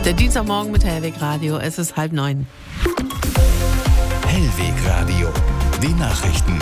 Der Dienstagmorgen mit Hellweg Radio. Es ist 8:30. Hellweg Radio. Die Nachrichten.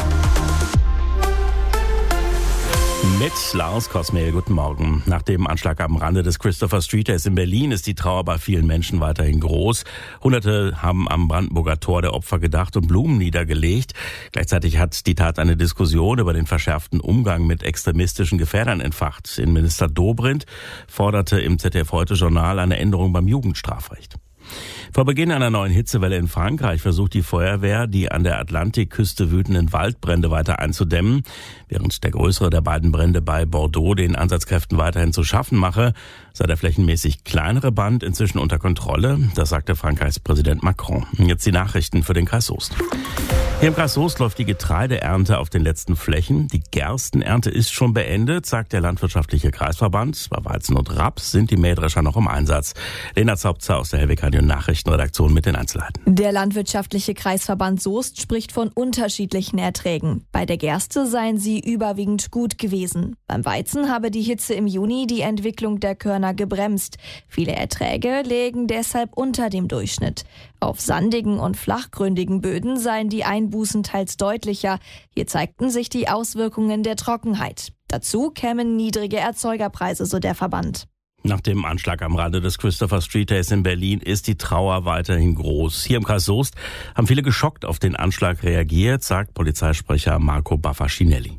Mit Lars Kosmehl, guten Morgen. Nach dem Anschlag am Rande des Christopher Street Days in Berlin ist die Trauer bei vielen Menschen weiterhin groß. Hunderte haben am Brandenburger Tor der Opfer gedacht und Blumen niedergelegt. Gleichzeitig hat die Tat eine Diskussion über den verschärften Umgang mit extremistischen Gefährdern entfacht. Innenminister Dobrindt forderte im ZDF-Heute-Journal eine Änderung beim Jugendstrafrecht. Vor Beginn einer neuen Hitzewelle in Frankreich versucht die Feuerwehr, die an der Atlantikküste wütenden Waldbrände weiter einzudämmen. Während der größere der beiden Brände bei Bordeaux den Einsatzkräften weiterhin zu schaffen mache, sei der flächenmäßig kleinere Brand inzwischen unter Kontrolle. Das sagte Frankreichs Präsident Macron. Jetzt die Nachrichten für den Kreis Soest. Hier im Kreis Soest läuft die Getreideernte auf den letzten Flächen. Die Gerstenernte ist schon beendet, sagt der landwirtschaftliche Kreisverband. Bei Weizen und Raps sind die Mähdrescher noch im Einsatz. Lena Zaubzer aus der Hellweg Radio Nachrichtenredaktion mit den Einzelheiten. Der landwirtschaftliche Kreisverband Soest spricht von unterschiedlichen Erträgen. Bei der Gerste seien sie überwiegend gut gewesen. Beim Weizen habe die Hitze im Juni die Entwicklung der Körner gebremst. Viele Erträge lägen deshalb unter dem Durchschnitt. Auf sandigen und flachgründigen Böden seien die Einbußen teils deutlicher. Hier zeigten sich die Auswirkungen der Trockenheit. Dazu kämen niedrige Erzeugerpreise, so der Verband. Nach dem Anschlag am Rande des Christopher Street Days in Berlin ist die Trauer weiterhin groß. Hier im Kreis Soest haben viele geschockt auf den Anschlag reagiert, sagt Polizeisprecher Marco Baffacinelli.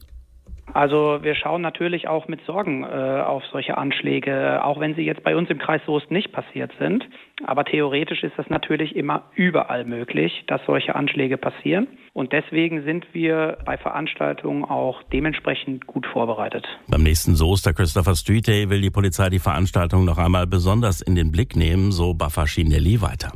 Also wir schauen natürlich auch mit Sorgen auf solche Anschläge, auch wenn sie jetzt bei uns im Kreis Soest nicht passiert sind. Aber theoretisch ist das natürlich immer überall möglich, dass solche Anschläge passieren. Und deswegen sind wir bei Veranstaltungen auch dementsprechend gut vorbereitet. Beim nächsten Soester Christopher Street Day will die Polizei die Veranstaltung noch einmal besonders in den Blick nehmen, so Baffacinelli weiter.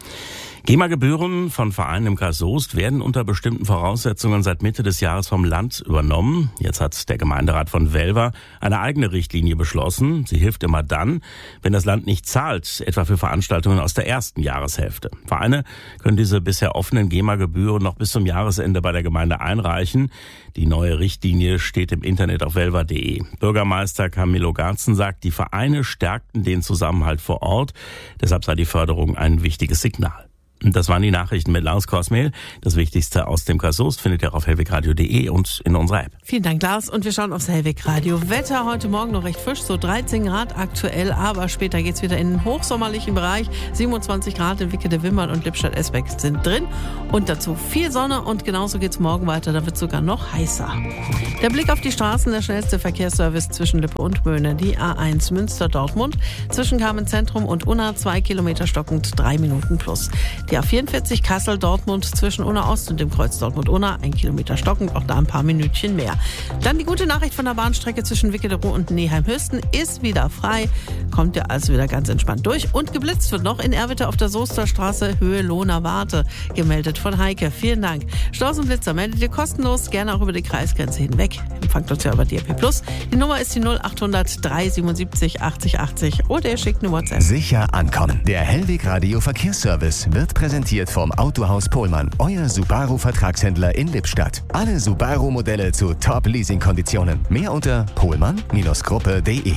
GEMA-Gebühren von Vereinen im Kreis Soest werden unter bestimmten Voraussetzungen seit Mitte des Jahres vom Land übernommen. Jetzt hat der Gemeinderat von Welver eine eigene Richtlinie beschlossen. Sie hilft immer dann, wenn das Land nicht zahlt, etwa für Veranstaltungen aus der ersten Jahreshälfte. Vereine können diese bisher offenen GEMA-Gebühren noch bis zum Jahresende bei der Gemeinde einreichen. Die neue Richtlinie steht im Internet auf welver.de. Bürgermeister Camillo Garzen sagt, die Vereine stärkten den Zusammenhalt vor Ort. Deshalb sei die Förderung ein wichtiges Signal. Das waren die Nachrichten mit Lars Kosmehl. Das Wichtigste aus dem Kreis Soest findet ihr auf hellwegradio.de und in unserer App. Vielen Dank, Lars. Und wir schauen aufs Hellweg Radio. Wetter heute Morgen noch recht frisch, so 13 Grad aktuell. Aber später geht's wieder in den hochsommerlichen Bereich. 27 Grad in Wickede-Wimmern und Lippstadt-Esbeck sind drin. Und dazu viel Sonne. Und genauso geht's morgen weiter. Da wird's sogar noch heißer. Der Blick auf die Straßen, der schnellste Verkehrsservice zwischen Lippe und Möhne. Die A1 Münster-Dortmund. Zwischen Kamenz-Zentrum und Unna 2 Kilometer stockend, 3 Minuten plus. Die A44 Kassel-Dortmund zwischen Unna Ost und dem Kreuz Dortmund-Unna, 1 Kilometer stockend, auch da ein paar Minütchen mehr. Dann die gute Nachricht von der Bahnstrecke zwischen Wickede-Ruhr und Neheim-Höchsten ist wieder frei. Kommt ja also wieder ganz entspannt durch. Und geblitzt wird noch in Erwitte auf der Soesterstraße Höhe Lohner-Warte. Gemeldet von Heike. Vielen Dank. Staus und Blitzer meldet ihr kostenlos, gerne auch über die Kreisgrenze hinweg. Empfangt uns ja über DRP+. Die Nummer ist die 0800 377 80 80 oder ihr schickt eine WhatsApp. Sicher ankommen. Der Hellweg Radio Verkehrsservice wird präsentiert vom Autohaus Pohlmann, euer Subaru-Vertragshändler in Lippstadt. Alle Subaru-Modelle zu Top-Leasing-Konditionen. Mehr unter pohlmann-gruppe.de.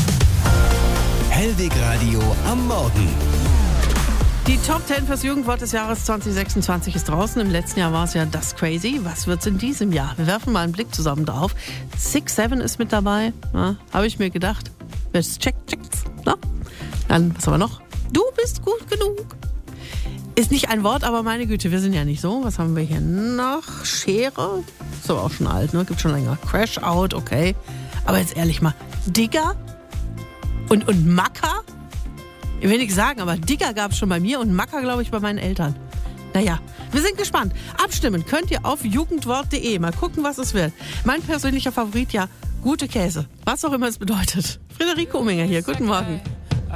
Hellweg Radio am Morgen. Die Top 10 fürs Jugendwort des Jahres 2026 ist draußen. Im letzten Jahr war es ja das Crazy. Was wird's in diesem Jahr? Wir werfen mal einen Blick zusammen drauf. 6-7 ist mit dabei. Habe ich mir gedacht. Checkt's. Na? Dann, was haben wir noch? Du bist gut genug. Ist nicht ein Wort, aber meine Güte, wir sind ja nicht so. Was haben wir hier noch? Schere. Ist aber auch schon alt, ne? Gibt schon länger. Crash Out, okay. Aber jetzt ehrlich mal, Digger und Macker? Ich will nichts sagen, aber Digger gab es schon bei mir und Macker, glaube ich, bei meinen Eltern. Naja, wir sind gespannt. Abstimmen könnt ihr auf jugendwort.de. Mal gucken, was es wird. Mein persönlicher Favorit, ja, gute Käse. Was auch immer es bedeutet. Friederike Ominger hier, guten Morgen.